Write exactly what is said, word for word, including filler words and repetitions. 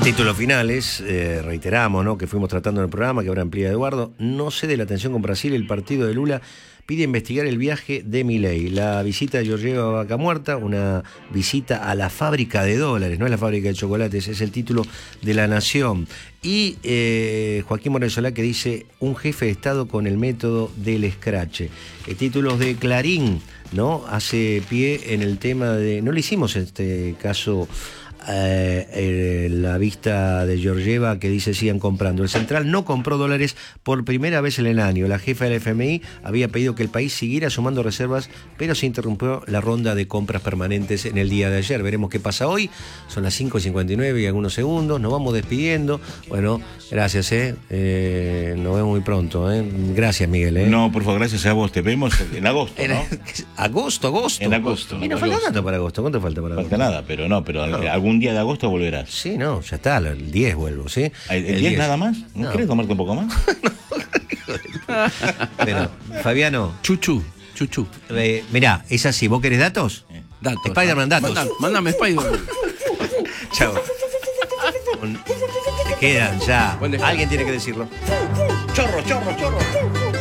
Títulos finales, eh, reiteramos, ¿no?, que fuimos tratando en el programa, que ahora amplía Eduardo. No cede la tensión con Brasil, el partido de Lula pide investigar el viaje de Milei. La visita de Georgieva Vaca Muerta, una visita a la fábrica de dólares, no es la fábrica de chocolates, es el título de La Nación. Y eh, Joaquín Moreno Solá, que dice, un jefe de Estado con el método del escrache. Eh, títulos de Clarín, ¿no?, hace pie en el tema de... No le hicimos en este caso... Eh, eh, la vista de Georgieva, que dice sigan comprando. El Central no compró dólares por primera vez en el año. La jefa del F M I había pedido que el país siguiera sumando reservas, pero se interrumpió la ronda de compras permanentes en el día de ayer. Veremos qué pasa hoy. Son las cinco y cincuenta y nueve y algunos segundos. Nos vamos despidiendo. Bueno, gracias, ¿eh? eh nos vemos muy pronto, ¿eh? Gracias, Miguel, ¿eh? No, por favor, gracias a vos. Te vemos en agosto, ¿no? En, agosto, agosto. En agosto. Y no falta nada para agosto. ¿Cuánto falta para agosto? Falta nada, pero no, pero no. algún día de agosto volverás. Sí, no, ya está, el diez vuelvo, ¿sí? ¿El, el diez nada más? ¿No, no. querés tomarte un poco más? Pero, Fabiano. Chuchu, chuchu. Eh, mirá, es así, ¿vos querés datos? Eh, datos. Spider-Man, datos. Mándame, mándame Spider-Man. Chao. Te quedan ya. Alguien tiene que decirlo. Chorro, chorro, chorro.